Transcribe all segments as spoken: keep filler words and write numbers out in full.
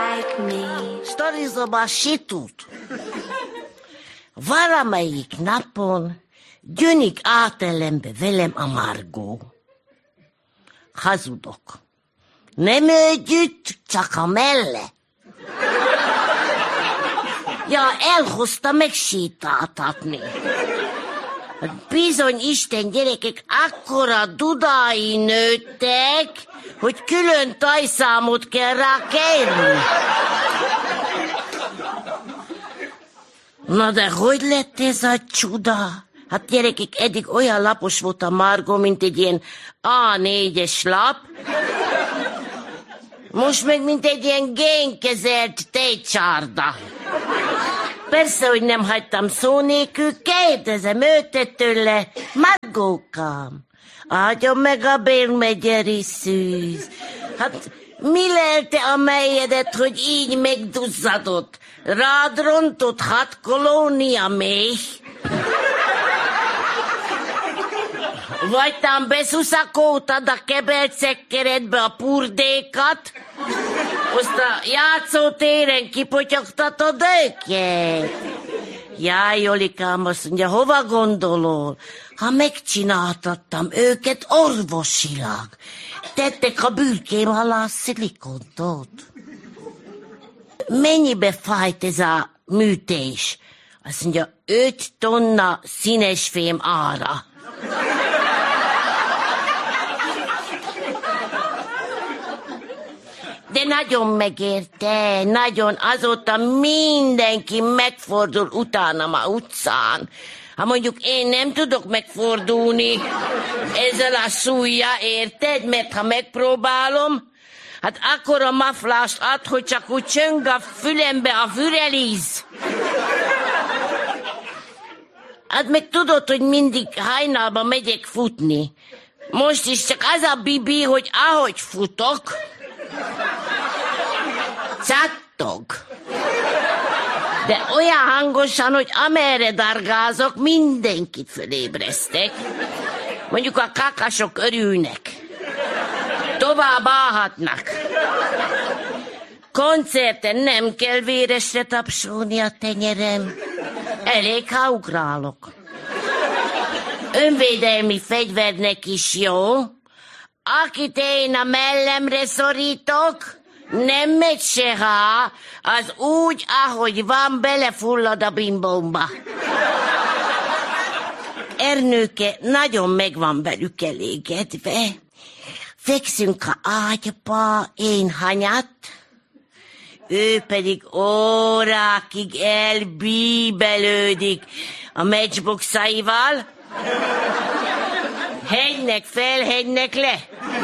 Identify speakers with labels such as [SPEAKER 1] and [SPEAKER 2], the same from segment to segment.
[SPEAKER 1] like me.
[SPEAKER 2] Sztorizom a situt. Valamelyik napon gyönik átellenbe velem a Margó. Hazudok. Nem együtt, csak a melle. Ja, elhozta megsétáltatni. Bizony, Isten, gyerekek, akkora dudái nőttek, hogy külön tajszámot kell rá kérni. Na de hogy lett ez a csuda? Hát gyerekek, eddig olyan lapos volt a Margó, mint egy ilyen á négyes lap. Most meg mint egy ilyen génkezelt tejcsárda. Persze, hogy nem hagytam szó nélkül, kérdezem őt tőle, Margókám, áldjon meg a bérmegyeri szűz. Hát mi lelte a melyedet, hogy így megduzzadott? Rád rontott hat kolónia méh? Vagy tám beszuszakoltad a kebelt szekkeredbe a purdékat? Azt a játszótéren kipotyogtatod őket? Jaj, Jolikám, azt mondja, hova gondolol? Ha megcsináltattam őket orvosilag, tettek a bürkém alá a szilikontot. Mennyibe fájt ez a műtés? Azt mondja, öt tonna színesfém ára. De nagyon megérte, nagyon, azóta mindenki megfordul utánam a utcán. Ha mondjuk én nem tudok megfordulni ezzel a szújja, érted? Mert ha megpróbálom, hát akkor a maflást ad, hogy csak úgy csöng a fülembe a fürelíz. Hát meg tudod, hogy mindig hajnalban megyek futni. Most is csak az a bibi, hogy ahogy futok, csattog. De olyan hangosan, hogy amerre dargázok, mindenkit fölébresztek. Mondjuk a kakasok örülnek. Tovább állhatnak. Koncerten nem kell véresre tapsolni a tenyerem. Elég, ha ugrálok. Önvédelmi fegyvernek is jó. Akit én a mellemre szorítok, nem megy se rá, az úgy, ahogy van, belefullad a bimbomba. Ernőke nagyon meg van velük elégedve. Fekszünk a ágyba, én hanyat, ő pedig órákig elbíbelődik a matchboxaival. Hegynek fel, hegynek le.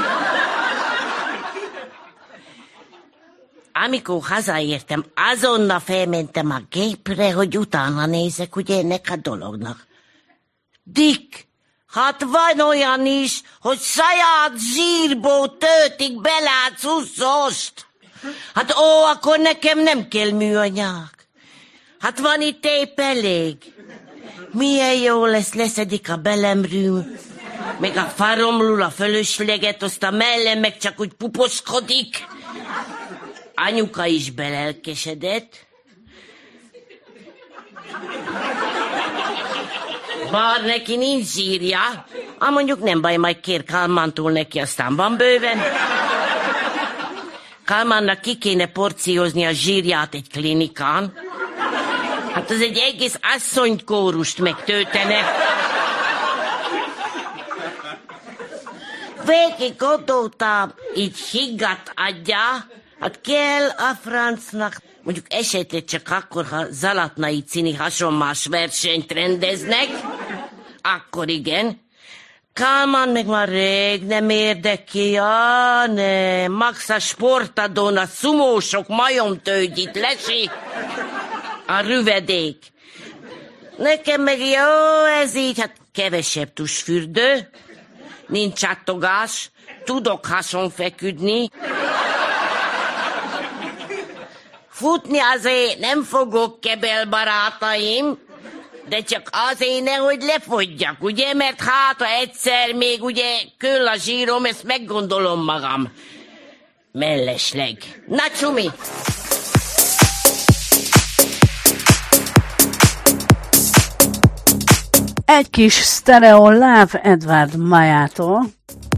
[SPEAKER 2] Amikor hazaértem, azonnal felmentem a gépre, hogy utána nézek, ugye ennek a dolognak. Dick, hát van olyan is, hogy saját zsírból töltik bele a cuccost. Hát ó, akkor nekem nem kell műanyag. Hát van itt épp elég. Milyen jó lesz, leszedik a belemrű, meg a faromlul a fölösleget, azt a mellem meg csak úgy puposkodik. Anyuka is belelkesedett. Bár neki nincs zsírja, ám mondjuk nem baj, majd kér Kálmántól neki, aztán van bőven. Kálmánnak ki kéne porciózni a zsírját egy klinikán. Hát az egy egész asszonykórust megtöltene. Végig gondoltam, így higgadt adja, hát kell a francnak, mondjuk esetleg csak akkor, ha Zalatnai cini hasonlás versenyt rendeznek, akkor igen. Kálmán meg már rég nem érdekli, ja, ne, max a sportadón a szumósok majomtőgyit lesi, a rüvedék. Nekem meg jó ez így, hát kevesebb tusfürdő, nincs csattogás, tudok hasonfeküdni. Futni azért nem fogok, kebel barátaim, de csak azért nehogy lefogyjak, ugye? Mert hát, ha egyszer még ugye köll a zsírom, ezt meggondolom magam. Mellesleg. Na, csumi!
[SPEAKER 1] egy kis Stereo Love Edward Majától.